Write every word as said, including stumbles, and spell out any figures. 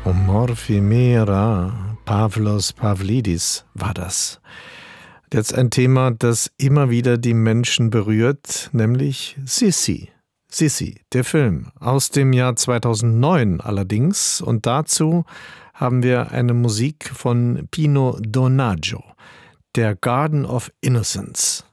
Omorphimera, Pavlos Pavlidis war das. Jetzt ein Thema, das immer wieder die Menschen berührt, nämlich Sissi. Sissi, der Film, aus dem Jahr zweitausendneun allerdings. Und dazu haben wir eine Musik von Pino Donaggio, der Garden of Innocence.